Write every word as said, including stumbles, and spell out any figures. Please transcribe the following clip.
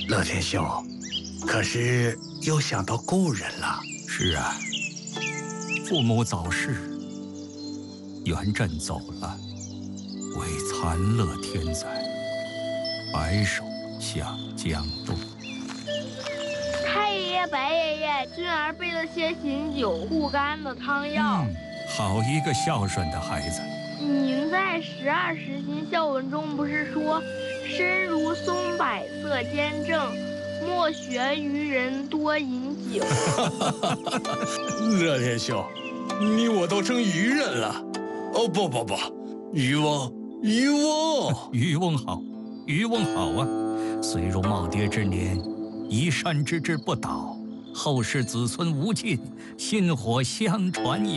乐天兄，可是又想到故人了。 是啊，父母早逝，元稹走了，为残乐天灾，白首向江东。 太爷爷、白爷爷，君儿备了些醒酒护肝的汤药。 嗯，好一个孝顺的孩子。 您在十二时行孝文中不是说，身如松柏色坚正，莫学愚人多饮酒。 乐天兄，你我都成愚人了。哦不不不，渔翁，渔翁， 渔翁好，渔翁好啊！虽如耄耋之年，移山之志不倒，后世子孙无尽，薪火相传也。